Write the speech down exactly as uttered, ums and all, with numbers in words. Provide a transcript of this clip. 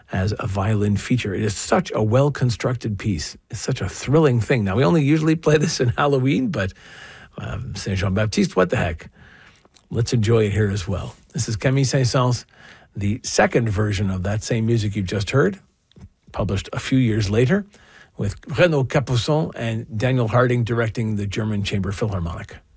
as a violin feature. It is such a well-constructed piece. It's such a thrilling thing. Now, we only usually play this in Halloween, but um, Saint Jean-Baptiste, what the heck? Let's enjoy it here as well. This is Camille Saint-Saëns, the second version of that same music you've just heard, published a few years later, with Renaud Capuçon and Daniel Harding directing the German Chamber Philharmonic.